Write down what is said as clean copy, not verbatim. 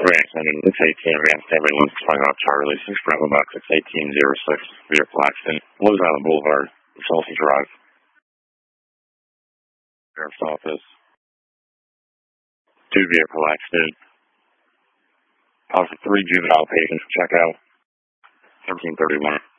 Reaccident, it's 18, advanced ambulance, flying off Charlie, 6 Bravo Box, it's 1806, via Claxton, Blues Island Boulevard, Chelsea Drive. Sheriff's Office. 2 vehicle accident. Cause for 3 juvenile patients, check out. 1331.